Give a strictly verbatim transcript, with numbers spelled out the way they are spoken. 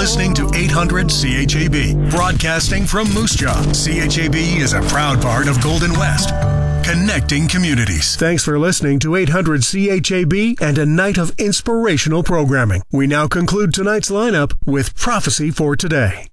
listening to eight hundred C H A B, broadcasting from Moose Jaw. C H A B is a proud part of Golden West, connecting communities. Thanks for listening to eight hundred C H A B and a night of inspirational programming. We now conclude tonight's lineup with Prophecy for Today.